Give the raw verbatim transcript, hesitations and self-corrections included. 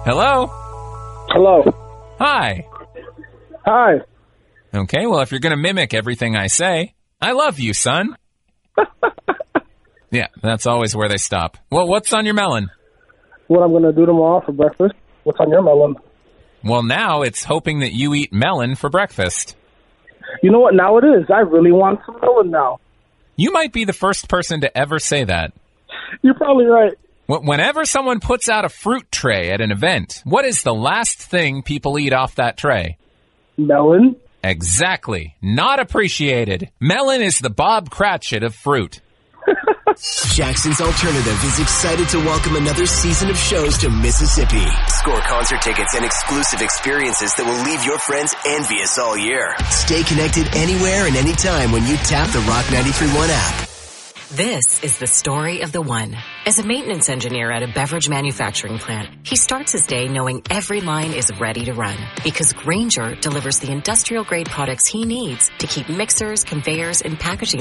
Hello? Hello. Hi. Hi. Okay, well, if you're going to mimic everything I say, I love you, son. Yeah, that's always where they stop. Well, what's on your melon? What I'm going to do tomorrow for breakfast? What's on your melon? Well, now it's hoping that you eat melon for breakfast. You know what? Now it is. I really want some melon now. You might be the first person to ever say that. You're probably right. Whenever someone puts out a fruit tray at an event, what is the last thing people eat off that tray? Melon? Exactly. Not appreciated. Melon is the Bob Cratchit of fruit. Jackson's Alternative is excited to welcome another season of shows to Mississippi. Score concert tickets and exclusive experiences that will leave your friends envious all year. Stay connected anywhere and anytime when you tap the Rock ninety-three point one app. This is the story of the one. As a maintenance engineer at a beverage manufacturing plant, he starts his day knowing every line is ready to run because Grainger delivers the industrial-grade products he needs to keep mixers, conveyors, and packaging